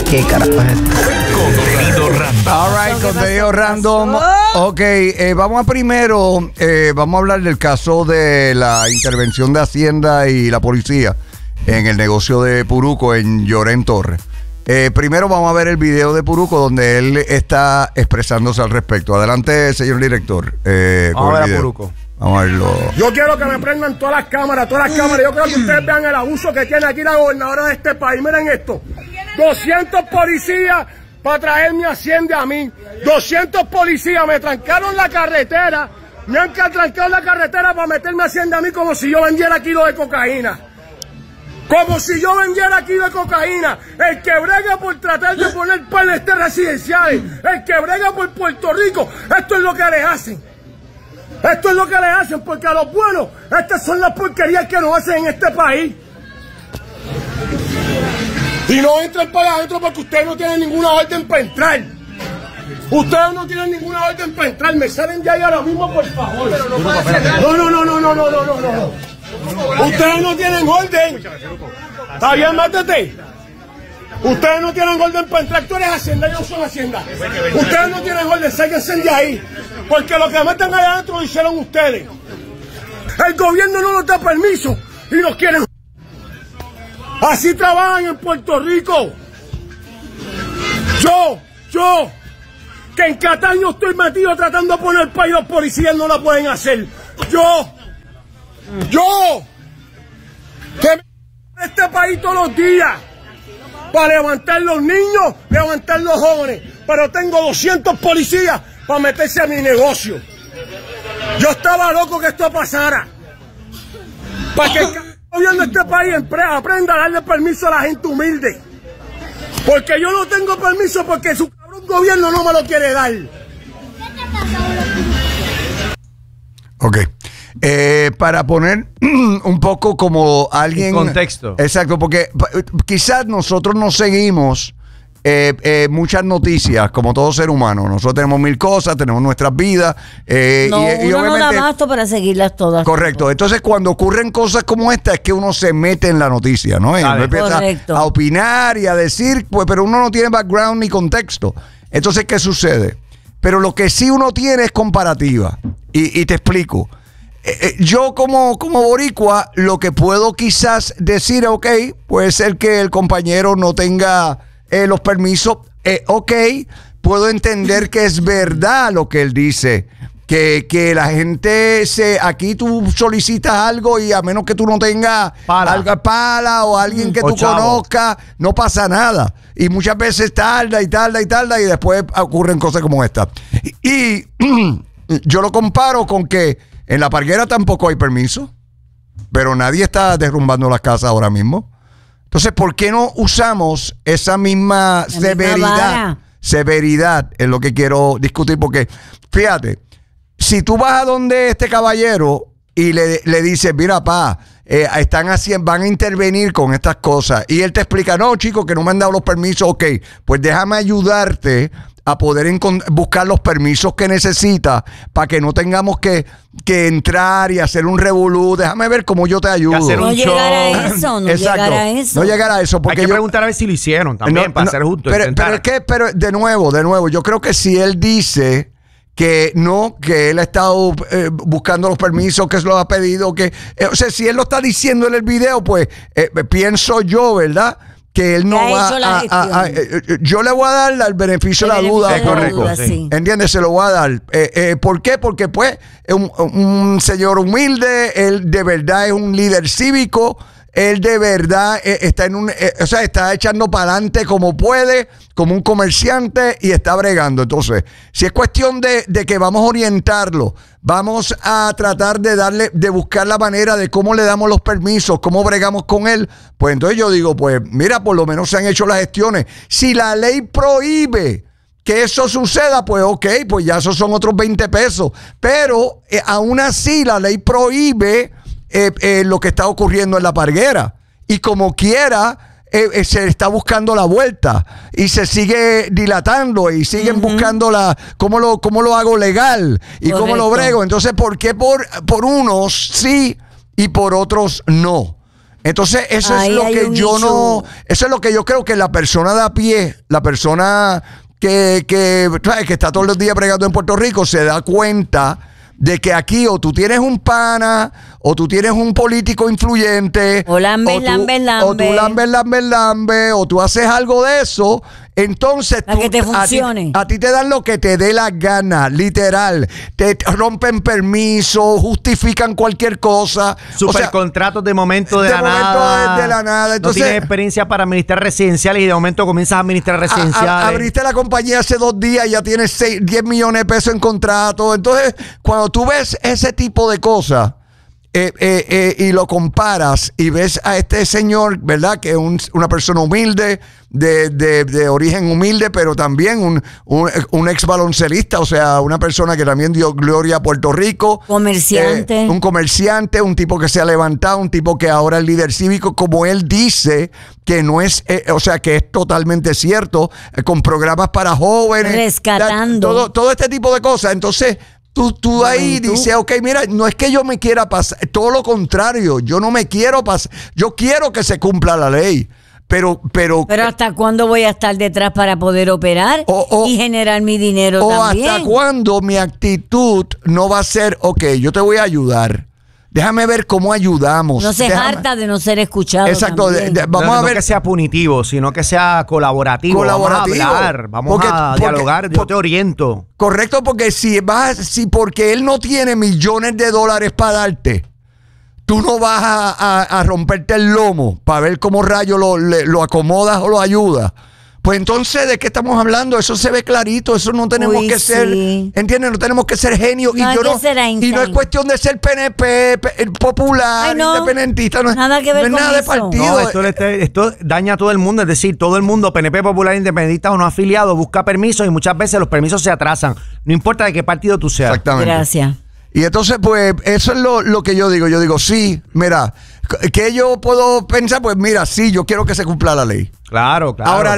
¿Qué carajo es esto? Contenido random. All right, contenido random. Ok, vamos a hablar del caso de la intervención de Hacienda y la policía en el negocio de Puruco en Llorén Torres. Primero vamos a ver el video de Puruco donde él está expresándose al respecto. Adelante, señor director. Vamos a ver a Puruco. Vamos a verlo. Yo quiero que me prendan todas las cámaras. Yo creo que ustedes vean el abuso que tiene aquí la gobernadora de este país. Miren esto. 200 policías para traerme Hacienda a mí. 200 policías me trancaron la carretera. Me han trancado la carretera para meterme Hacienda a mí como si yo vendiera kilos de cocaína. Como si yo vendiera kilos de cocaína. El que brega por tratar de poner planes residenciales. El que brega por Puerto Rico. Esto es lo que les hacen. Esto es lo que le hacen, porque a los buenos, estas son las porquerías que nos hacen en este país. Y no entren para adentro porque ustedes no tienen ninguna orden para entrar. Ustedes no tienen ninguna orden para entrar. Me salen ya ahí ahora mismo, por favor. No. Ustedes no tienen orden. Está bien, mátete. Ustedes no tienen orden para entrar. Tú eres Hacienda, yo soy Hacienda. Ustedes no tienen orden, sáquense de ahí. Porque lo que meten allá adentro lo hicieron ustedes. El gobierno no nos da permiso y nos quieren. Así trabajan en Puerto Rico. Yo, que en Cataño estoy metido tratando de poner país, los policías no la pueden hacer. Yo, que me este país todos los días. Para levantar los niños, levantar los jóvenes. Pero tengo 200 policías para meterse a mi negocio. Yo estaba loco que esto pasara. Para que el gobierno de este país aprenda a darle permiso a la gente humilde. Porque yo no tengo permiso porque su cabrón gobierno no me lo quiere dar. Ok. Para poner un poco como alguien... En contexto. Exacto, porque quizás nosotros no seguimos muchas noticias, como todo ser humano. Nosotros tenemos mil cosas, tenemos nuestras vidas. Y uno obviamente, no da abasto para seguirlas todas. Correcto. Entonces, cuando ocurren cosas como esta, es que uno se mete en la noticia, ¿no? Y uno empieza a opinar y a decir, pues, pero uno no tiene background ni contexto. Entonces, ¿qué sucede? Pero lo que sí uno tiene es comparativa. Y te explico. Yo como boricua, lo que puedo quizás decir, ok, puede ser que el compañero no tenga los permisos, ok, puedo entender que es verdad lo que él dice, que la gente aquí tú solicitas algo y a menos que tú no tengas pala o alguien que tú conozcas, no pasa nada. Y muchas veces tarda y después ocurren cosas como esta. Y yo lo comparo con que en La Parguera tampoco hay permiso, pero nadie está derrumbando las casas ahora mismo. Entonces, ¿por qué no usamos esa misma severidad? Severidad es lo que quiero discutir, porque fíjate, si tú vas a donde este caballero y le dices, mira, van a intervenir con estas cosas, y él te explica, no, chico, que no me han dado los permisos, ok, pues déjame ayudarte a poder buscar los permisos que necesita para que no tengamos que entrar y hacer un revolú. Déjame ver cómo yo te ayudo. No llegar a eso. No llegar a eso. Porque hay que preguntar a ver si lo hicieron también, para ser justo. Pero de nuevo, yo creo que si él dice que no, que él ha estado buscando los permisos, que se los ha pedido, o sea, si él lo está diciendo en el video, pues pienso yo, ¿verdad?, que él no va yo le voy a dar el beneficio de la duda. Correcto. Sí. ¿Entiendes? Se lo voy a dar. ¿Por qué? Porque pues un señor humilde, él de verdad es un líder cívico, él de verdad está está echando para adelante como puede, como un comerciante, y está bregando. Entonces, si es cuestión de que vamos a orientarlo, vamos a tratar de buscar la manera de cómo le damos los permisos, cómo bregamos con él, pues entonces yo digo, pues mira, por lo menos se han hecho las gestiones. Si la ley prohíbe que eso suceda, pues ok, pues ya esos son otros 20 pesos. Pero aún así la ley prohíbe lo que está ocurriendo en La Parguera. Y como quiera, se está buscando la vuelta y se sigue dilatando y siguen buscando cómo lo hago legal y cómo lo brego. Entonces, ¿por qué por unos sí y por otros no? Entonces, eso Ahí es lo hay que un yo issue. no, eso es lo que yo creo que la persona de a pie, la persona que está todos los días bregando en Puerto Rico, se da cuenta de que aquí o tú tienes un pana, o tú tienes un político influyente, O lambes, o tú lambes, o tú haces algo de eso, entonces Para que te funcione. a ti te dan lo que te dé la gana, literal. Te rompen permiso, justifican cualquier cosa. Supercontratos de momento de la nada. Entonces, no tienes experiencia para administrar residenciales y de momento comienzas a administrar residenciales. Abriste la compañía hace 2 días y ya tienes 10 millones de pesos en contrato. Entonces, cuando tú ves ese tipo de cosas y lo comparas y ves a este señor, ¿verdad? Que es una persona humilde, de origen humilde, pero también un ex baloncelista, o sea, una persona que también dio gloria a Puerto Rico. Comerciante. Un comerciante, un tipo que se ha levantado, un tipo que ahora es líder cívico, como él dice, que no es, o sea, que es totalmente cierto, con programas para jóvenes. Rescatando. Todo este tipo de cosas. Entonces, Tú ahí dices, ok, mira, no es que yo me quiera pasar, todo lo contrario, yo no me quiero pasar, yo quiero que se cumpla la ley, pero ¿hasta cuándo voy a estar detrás para poder operar y generar mi dinero también? ¿O hasta cuándo mi actitud no va a ser, ok, yo te voy a ayudar? Déjame ver cómo ayudamos. No se harta de no ser escuchado. Exacto. Vamos a ver. No que sea punitivo, sino que sea colaborativo. Vamos a hablar, vamos a dialogar, yo te oriento. Correcto, porque si porque él no tiene millones de dólares para darte, tú no vas a romperte el lomo para ver cómo rayos lo acomodas o lo ayudas. Pues entonces, ¿de qué estamos hablando? Eso se ve clarito, eso no tenemos que ser, ¿entiendes? No tenemos que ser genios. No y no es cuestión de ser PNP, popular, independentista, no es nada de partido. No, esto daña a todo el mundo, es decir, todo el mundo, PNP, popular, independentista o no afiliado, busca permisos y muchas veces los permisos se atrasan. No importa de qué partido tú seas. Exactamente. Gracias. Y entonces, pues, eso es lo que yo digo. Yo digo, sí, mira, ¿qué yo puedo pensar? Pues mira, sí, yo quiero que se cumpla la ley. Claro. Ahora,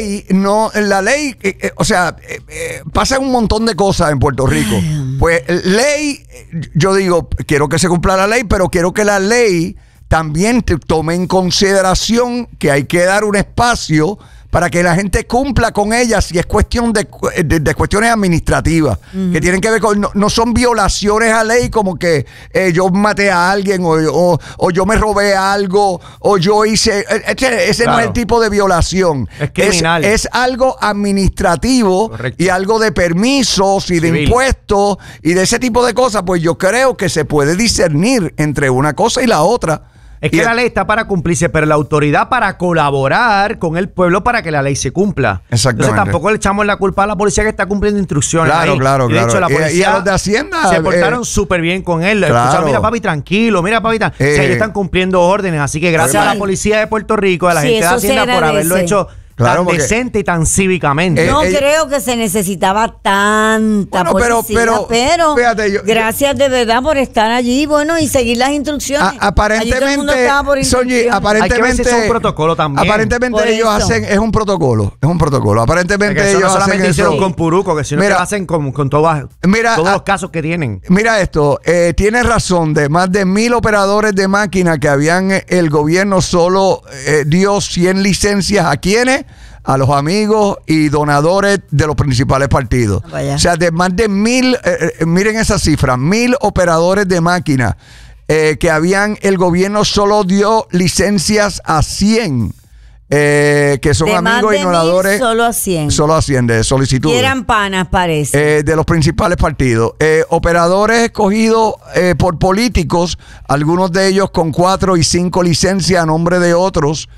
o sea, pasan un montón de cosas en Puerto Rico. Pues ley, yo digo, quiero que se cumpla la ley, pero quiero que la ley también tome en consideración que hay que dar un espacio para que la gente cumpla con ella, si es cuestión de cuestiones administrativas, que tienen que ver con, no son violaciones a ley como que yo maté a alguien o yo me robé algo o yo hice, ese no es el tipo de violación. Es criminal. Es algo administrativo. Correcto. Y algo de permisos y de impuestos y de ese tipo de cosas, pues yo creo que se puede discernir entre una cosa y la otra. Es que la ley está para cumplirse, pero la autoridad para colaborar con el pueblo para que la ley se cumpla. Exactamente. Entonces tampoco le echamos la culpa a la policía que está cumpliendo instrucciones. Claro. De hecho, la policía y a los de Hacienda se portaron súper bien con él. Escucharon, mira papi, tranquilo, o sea, ellos están cumpliendo órdenes. Así que gracias a la policía de Puerto Rico, a la gente de Hacienda por haberlo hecho tan decente y tan decente. No creo que se necesitaba tanta policía, pero fíjate, gracias de verdad por estar allí, y seguir las instrucciones. Aparentemente, aparentemente es un protocolo también. Aparentemente ellos hacen, es un protocolo. Aparentemente ellos no solamente hacen eso. Con Puruco, que sino que lo hacen con todos los casos que tienen. Mira esto, tienes razón, de más de 1,000 operadores de máquina que habían, el gobierno solo dio 100 licencias a quienes, a los amigos y donadores de los principales partidos. O sea, de más de 1,000, miren esa cifra, 1,000 operadores de máquina que habían, el gobierno solo dio licencias a 100. Que son amigos y donadores. Solo a 100. Solo a 100 de solicitudes. Y eran panas, parece. De los principales partidos. Operadores escogidos por políticos, algunos de ellos con 4 y 5 licencias a nombre de otros.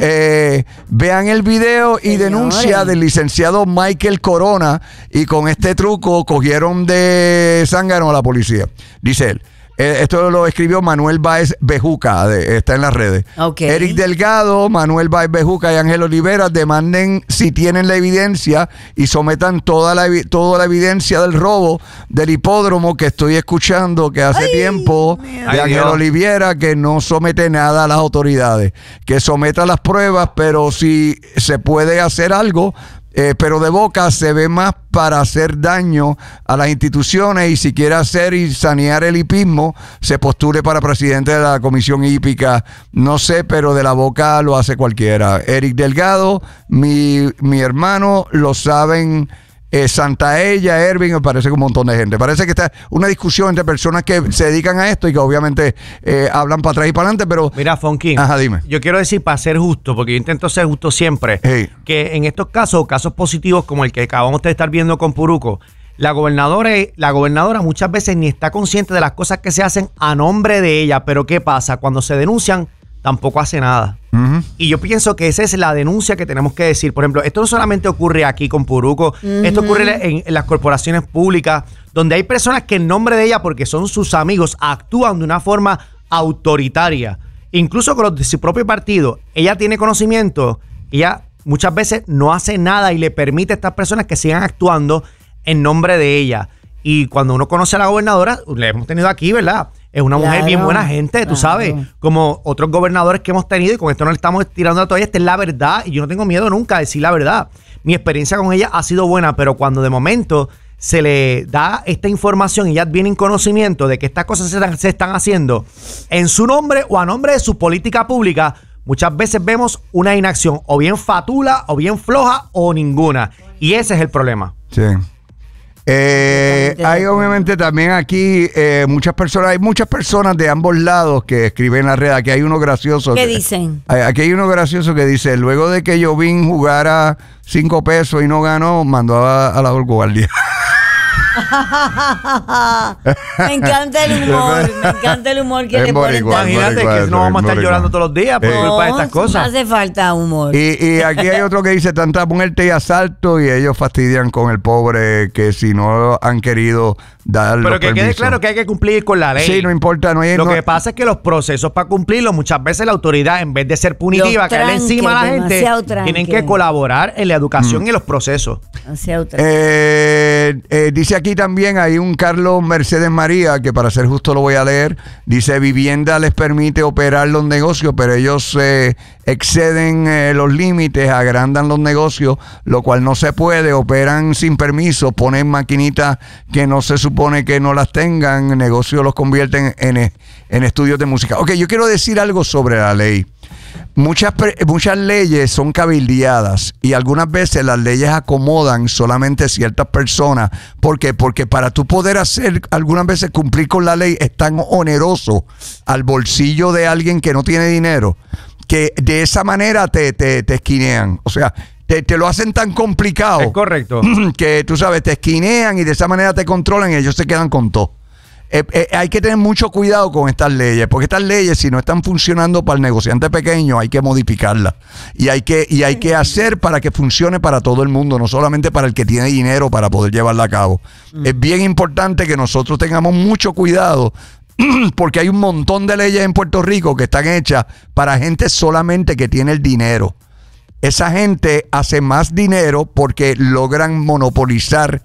Vean el video y denuncia del licenciado Michael Corona. Y con este truco cogieron de zángano a la policía. Dice él. Esto lo escribió Manuel Báez Bejuca, está en las redes. Okay. Eric Delgado, Manuel Báez Bejuca y Ángel Olivera demanden si tienen la evidencia y sometan toda la evidencia del robo del hipódromo que estoy escuchando que hace tiempo de Ángel Olivera, que no somete nada a las autoridades, que someta las pruebas, pero si se puede hacer algo pero de boca se ve más para hacer daño a las instituciones, y si quiere hacer y sanear el hipismo, se postule para presidente de la Comisión Hípica. No sé, pero de la boca lo hace cualquiera. Eric Delgado, mi hermano, lo saben. Santaella, Ervin, me parece que un montón de gente. Parece que está una discusión entre personas que se dedican a esto y que obviamente hablan para atrás y para adelante, pero... Mira, Fonky, dime. Yo quiero decir, para ser justo, porque yo intento ser justo siempre, que en estos casos positivos como el que acabamos de estar viendo con Puruco, la gobernadora muchas veces ni está consciente de las cosas que se hacen a nombre de ella, pero ¿qué pasa? Cuando se denuncian, tampoco hace nada. Y yo pienso que esa es la denuncia que tenemos que decir. Por ejemplo, esto no solamente ocurre aquí con Puruco, esto ocurre en las corporaciones públicas, donde hay personas que en nombre de ella, porque son sus amigos, actúan de una forma autoritaria. Incluso con los de su propio partido. Ella tiene conocimiento, ella muchas veces no hace nada y le permite a estas personas que sigan actuando en nombre de ella. Y cuando uno conoce a la gobernadora, la hemos tenido aquí, ¿verdad? Es una mujer bien buena gente, tú sabes, como otros gobernadores que hemos tenido, y con esto no le estamos tirando la toalla. Esta es la verdad, y yo no tengo miedo nunca a decir la verdad. Mi experiencia con ella ha sido buena, pero cuando de momento se le da esta información y ya viene en conocimiento de que estas cosas se están haciendo en su nombre o a nombre de su política pública, muchas veces vemos una inacción o bien fatula, o bien floja, o ninguna. Y ese es el problema. Sí. Hay obviamente también aquí hay muchas personas de ambos lados que escriben en la red. Aquí hay uno gracioso. ¿Qué dicen? Aquí hay uno gracioso que dice: luego de que Jovín jugara 5 pesos y no ganó, mandó a la guardia. Me encanta el humor que le ponen. Imagínate que no vamos a estar llorando todos los días por culpa de estas cosas. No hace falta humor. Y aquí hay otro que dice: tanta muerte y asalto, y ellos fastidian con el pobre, que si no han querido dar. Pero que quede claro que hay que cumplir con la ley. Sí, no importa. Lo que pasa es que los procesos para cumplirlo, muchas veces la autoridad, en vez de ser punitiva, caerle encima a la gente, tienen que colaborar en la educación y los procesos. Dice aquí también, hay un Carlos Mercedes María, que para ser justo lo voy a leer. Dice: vivienda les permite operar los negocios, pero ellos exceden los límites, agrandan los negocios, lo cual no se puede. Operan sin permiso, ponen maquinitas que no se supone que no las tengan, negocios los convierten en estudios de música. Ok, yo quiero decir algo sobre la ley. Muchas leyes son cabildeadas, y algunas veces las leyes acomodan solamente ciertas personas. ¿Por qué? Porque para tú poder hacer, algunas veces cumplir con la ley, es tan oneroso al bolsillo de alguien que no tiene dinero, que de esa manera te esquinean. O sea, te lo hacen tan complicado. Es correcto. Que tú sabes, te esquinean y de esa manera te controlan y ellos se quedan con todo. Hay que tener mucho cuidado con estas leyes, porque estas leyes, si no están funcionando para el negociante pequeño, hay que modificarlas. Y hay que hacer para que funcione para todo el mundo, no solamente para el que tiene dinero para poder llevarla a cabo. Es bien importante que nosotros tengamos mucho cuidado, porque hay un montón de leyes en Puerto Rico que están hechas para gente solamente que tiene el dinero. Esa gente hace más dinero porque logran monopolizar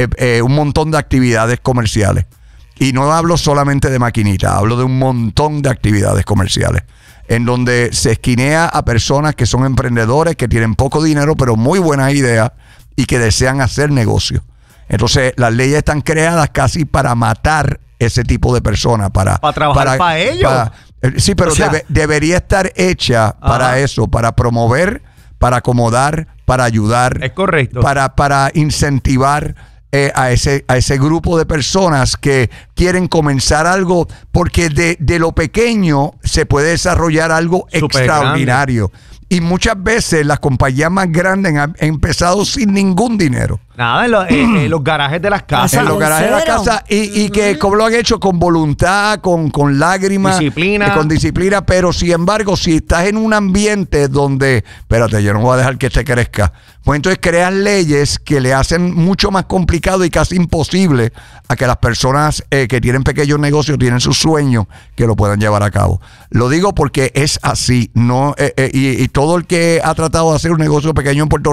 un montón de actividades comerciales. Y no hablo solamente de maquinitas, hablo de un montón de actividades comerciales, en donde se esquinea a personas que son emprendedores, que tienen poco dinero, pero muy buenas ideas y que desean hacer negocio. Entonces, las leyes están creadas casi para matar ese tipo de personas. Para trabajar para ellos. Sí, pero debería estar hecha para eso, para promover, para acomodar, para ayudar. Es correcto. Para incentivar a ese grupo de personas que quieren comenzar algo, porque de lo pequeño se puede desarrollar algo extraordinario. Grande. Y muchas veces las compañías más grandes han empezado sin ningún dinero. Nada, en los garajes de las casas. En los garajes de las casas. Y que como lo han hecho con voluntad, con lágrimas. Disciplina. Con disciplina. Pero sin embargo, si estás en un ambiente donde, espérate, yo no voy a dejar que este crezca, pues entonces creas leyes que le hacen mucho más complicado y casi imposible a que las personas que tienen pequeños negocios, tienen sus sueños, que lo puedan llevar a cabo. Lo digo porque es así. No y todo el que ha tratado de hacer un negocio pequeño en Puerto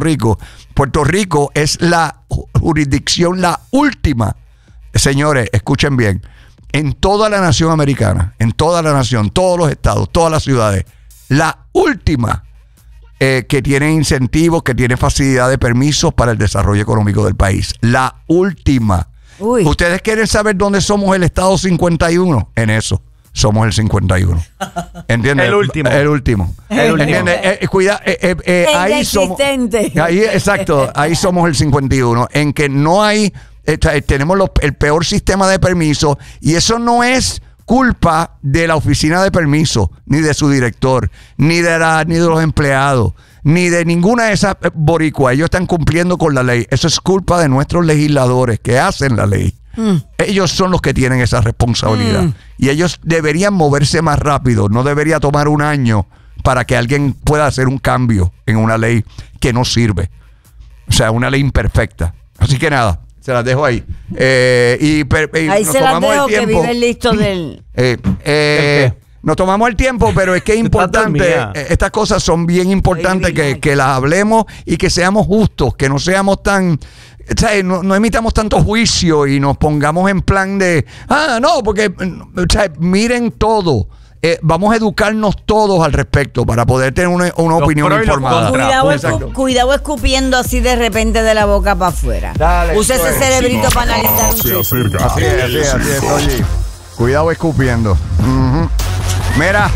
Rico es la jurisdicción, la última, señores, escuchen bien, en toda la nación americana, en toda la nación, todos los estados, todas las ciudades, la última que tiene incentivos, que tiene facilidad de permisos para el desarrollo económico del país. La última. Uy. ¿Ustedes quieren saber dónde somos el estado 51? En eso. Somos el 51. ¿Entiendes? El último. El último. ¿Entiendes? Cuida, ahí somos. Ahí, exacto. Ahí somos el 51. En que no hay. Tenemos el peor sistema de permisos. Y eso no es culpa de la oficina de permisos, ni de su director, ni de los empleados, ni de ninguna de esas boricuas. Ellos están cumpliendo con la ley. Eso es culpa de nuestros legisladores que hacen la ley. Ellos son los que tienen esa responsabilidad. Y ellos deberían moverse más rápido. No debería tomar un año para que alguien pueda hacer un cambio en una ley que no sirve. O sea, una ley imperfecta. Así que nada. Se las dejo ahí. Ahí nos se las dejo, que viven listo del... Nos tomamos el tiempo, pero es que es importante. Estas cosas son bien importantes que las hablemos y que seamos justos, que no seamos tan... ¿sabes? No emitamos tanto juicio y nos pongamos en plan de... no, porque... ¿sabes? Miren todo. Vamos a educarnos todos al respecto para poder tener una opinión informada. Cuidado escupiendo así de repente de la boca para afuera. Use ese cerebrito para analizar un chiste. Así es, oye. Cuidado escupiendo. Mira.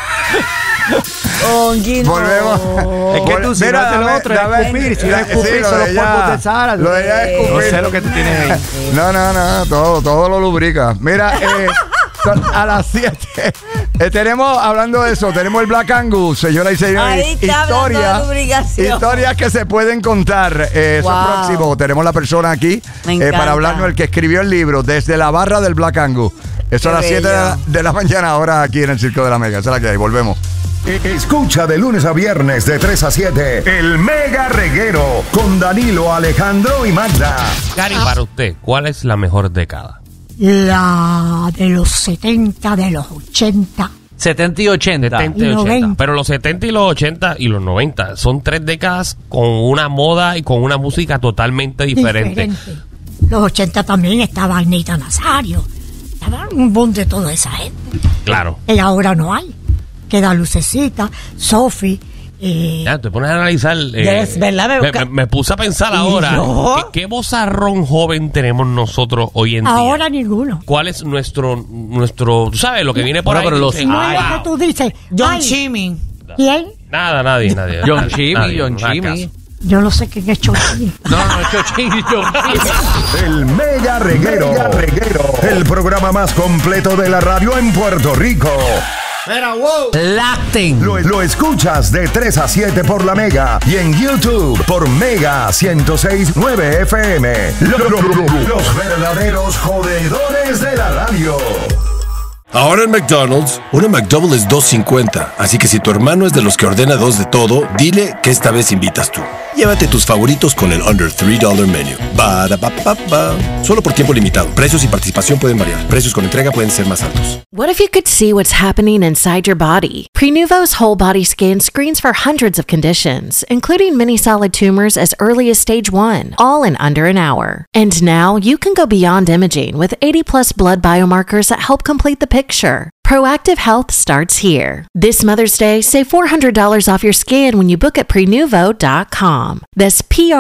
Volvemos. Es que tú si no haces lo otro, es escupir. Si no es escupir, son los polvos de Sahara. Lo de ella es escupir. No sé lo que tú tienes ahí. No, todo lo lubrica. Mira, a las 7 tenemos, hablando de eso, tenemos el Black Angus, señoras y señores. Historias que se pueden contar. Eso próximo. Tenemos la persona aquí para hablarnos, el que escribió el libro, Desde la barra del Black Angus. Eso a las 7 de la mañana, ahora aquí en el Circo de la Mega. Esa es la que hay. Volvemos. Escucha de lunes a viernes de 3 a 7 el Mega Reguero con Danilo, Alejandro y Magda. Cari, para usted, ¿cuál es la mejor década? La de los 70, de los 80. 70 y 80. 70 y 80. 90. Pero los 70 y los 80 y los 90 son 3 décadas con una moda y con una música totalmente diferente. Los 80 también estaba Anita Nazario. Estaba un boom de toda esa gente. Claro. Y ahora no hay. Queda Lucecita, Sophie. Ya, te pones a analizar. ¿verdad? Me puse a pensar ahora. ¿Qué vozarrón joven tenemos nosotros hoy en día? Ahora ninguno. ¿Cuál es nuestro tú sabes, lo que viene por ahí? Pero los que tú dices. John Chimmy. ¿Quién? Nadie. John Chimmy. Yo no sé quién es John Chimmy. No, John Chimmy. El Mega Reguero. El programa más completo de la radio en Puerto Rico. Pero wow. Latin. Lo escuchas de 3 a 7 por la Mega y en YouTube por Mega 106.9 FM. Los verdaderos jodedores de la radio. Ahora en McDonald's, una McDouble es $2.50. Así que si tu hermano es de los que ordena 2 de todo, dile que esta vez invitas tú. Llévate tus favoritos con el Under $3 Menu. Ba-da-ba-ba-ba. Solo por tiempo limitado. Precios y participación pueden variar. Precios con entrega pueden ser más altos. What if you could see what's happening inside your body? Prenuvo's whole body scan screens for hundreds of conditions, including many solid tumors as early as stage 1, all in under an hour. And now you can go beyond imaging with 80+ blood biomarkers that help complete the picture. Proactive Health starts here. This Mother's Day, save $400 off your scan when you book at Prenuvo.com. That's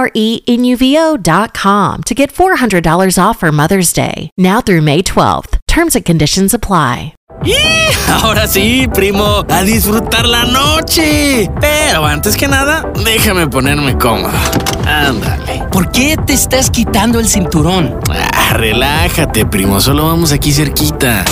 Prenuvo.com to get $400 off for Mother's Day. Now through May 12th. Terms and conditions apply. Ahora sí, primo, a disfrutar la noche. Pero antes que nada, déjame ponerme cómodo. Ándale. ¿Por qué te estás quitando el cinturón? Relájate, primo, solo vamos aquí cerquita.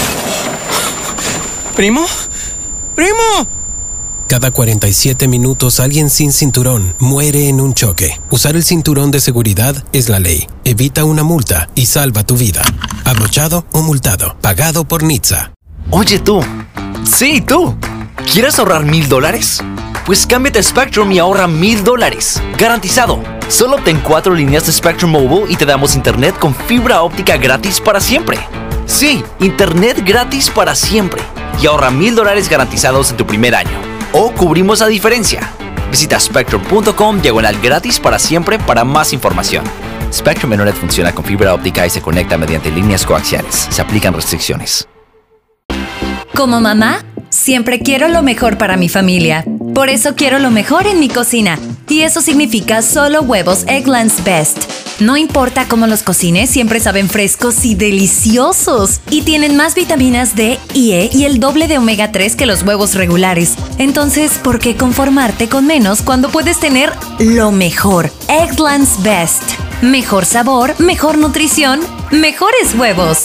¿Primo? ¡Primo! Cada 47 minutos alguien sin cinturón muere en un choque. Usar el cinturón de seguridad es la ley. Evita una multa y salva tu vida. Abrochado o multado. Pagado por NHTSA. Oye tú. Sí, tú. ¿Quieres ahorrar $1,000? Pues cámbiate a Spectrum y ahorra $1,000. Garantizado. Solo obtén 4 líneas de Spectrum Mobile y te damos internet con fibra óptica gratis para siempre. Sí, internet gratis para siempre. Y ahorra $1,000 garantizados en tu primer año. O cubrimos la diferencia. Visita spectrum.com/gratis para siempre para más información. Spectrum Internet funciona con fibra óptica y se conecta mediante líneas coaxiales. Se aplican restricciones. Como mamá, Siempre quiero lo mejor para mi familia. Por eso quiero lo mejor en mi cocina. Y eso significa solo huevos Eggland's Best. No importa cómo los cocines, siempre saben frescos y deliciosos. Y tienen más vitaminas D y E y el doble de omega 3 que los huevos regulares. Entonces, ¿por qué conformarte con menos cuando puedes tener lo mejor? Eggland's Best. Mejor sabor, mejor nutrición, mejores huevos.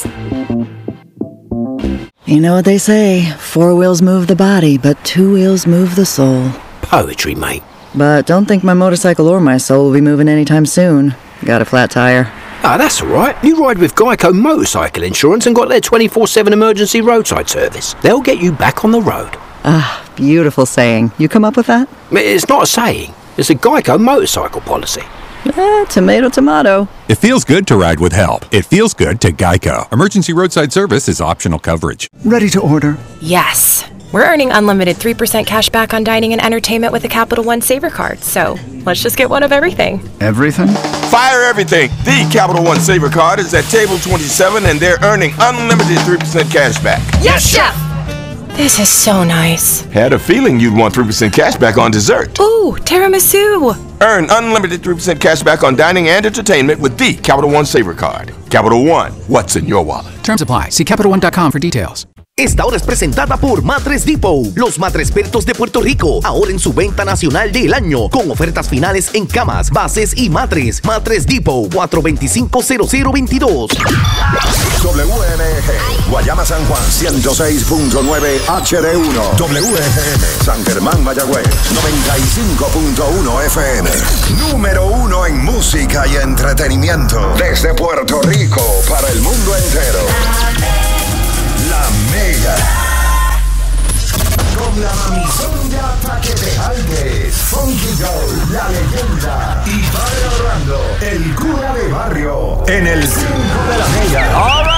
You know what they say, 4 wheels move the body, but 2 wheels move the soul. Poetry, mate. But don't think my motorcycle or my soul will be moving anytime soon. Got a flat tire. Ah, that's all right. You ride with Geico Motorcycle Insurance and got their 24/7 emergency roadside service. They'll get you back on the road. Ah, beautiful saying. You come up with that? It's not a saying. It's a Geico motorcycle policy. Tomato, tomato. It feels good to ride with help. It feels good to Geico. Emergency roadside service is optional coverage. Ready to order? Yes. We're earning unlimited 3% cash back on dining and entertainment with a Capital One Saver card. So let's just get one of everything. Everything? Fire everything. The Capital One Saver card is at table 27 and they're earning unlimited 3% cash back. Yes, Chef! This is so nice. Had a feeling you'd want 3% cash back on dessert. Ooh, tiramisu. Earn unlimited 3% cash back on dining and entertainment with the Capital One Saver card. Capital One, what's in your wallet? Terms apply. See CapitalOne.com for details. Esta hora es presentada por Matres Depot, los matrespertos de Puerto Rico, ahora en su venta nacional del año, con ofertas finales en camas, bases y matres. Matres Depot, 425-0022. WMG, Guayama San Juan, 106.9 HD1. WFM, San Germán, Mayagüez, 95.1 FM. Número 1 en música y entretenimiento. Desde Puerto Rico para el mundo entero. La Mega. Con la mamizonga para que te jalgues. Funky Joe, la leyenda. Y Padre Orlando, el cura de barrio. En el 5 de la Mega.